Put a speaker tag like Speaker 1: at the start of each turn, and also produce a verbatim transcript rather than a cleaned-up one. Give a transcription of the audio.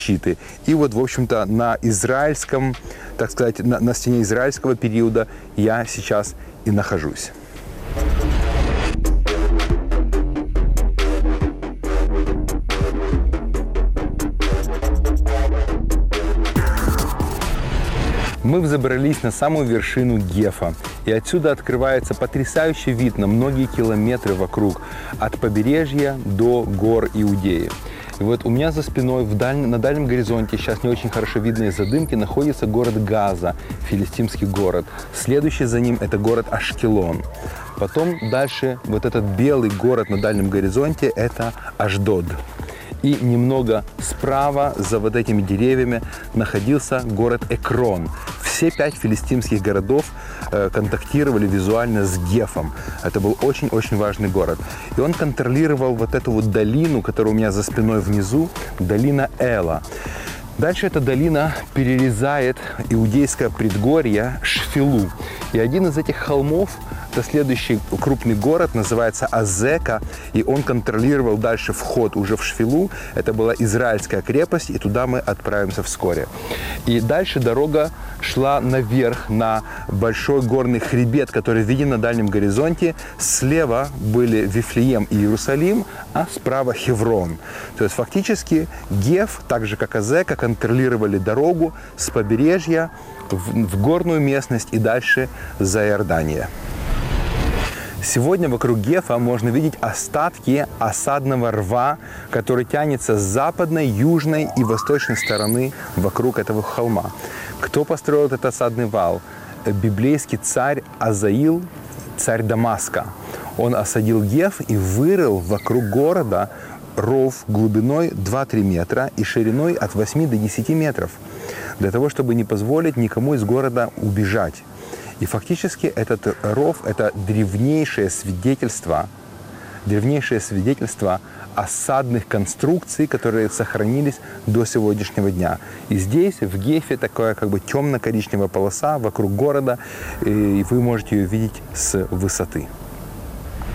Speaker 1: защиты. И вот, в общем-то, на израильском, так сказать, на, на стене израильского периода я сейчас и нахожусь. Мы взобрались на самую вершину Гефа, и отсюда открывается потрясающий вид на многие километры вокруг, от побережья до гор Иудеи. И вот у меня за спиной в даль... на дальнем горизонте, сейчас не очень хорошо видно из-за дымки, находится город Газа, филистимский город. Следующий за ним – это город Ашкелон. Потом дальше вот этот белый город на дальнем горизонте – это Ашдод. И немного справа, за вот этими деревьями, находился город Экрон. Все пять филистимских городов э, контактировали визуально с Гефом. Это был очень-очень важный город. И он контролировал вот эту вот долину, которая у меня за спиной внизу, долина Эла. Дальше эта долина перерезает иудейское предгорье Шфилу. И один из этих холмов, это следующий крупный город, называется Азека, и он контролировал дальше вход уже в Шфилу. Это была израильская крепость, и туда мы отправимся вскоре. И дальше дорога шла наверх, на большой горный хребет, который виден на дальнем горизонте. Слева были Вифлеем и Иерусалим, а справа Хеврон. То есть фактически Геф, так же как Азека, контролировали дорогу с побережья в, в горную местность и дальше за Иордания. Сегодня вокруг Гефа можно видеть остатки осадного рва, который тянется с западной, южной и восточной стороны вокруг этого холма. Кто построил этот осадный вал? Библейский царь Азаил, царь Дамаска. Он осадил Геф и вырыл вокруг города ров глубиной два-три метра и шириной от восьми до десяти метров, для того, чтобы не позволить никому из города убежать. И фактически этот ров – это древнейшее свидетельство, древнейшее свидетельство осадных конструкций, которые сохранились до сегодняшнего дня. И здесь, в Гефе, такая как бы темно-коричневая полоса вокруг города, и вы можете ее видеть с высоты.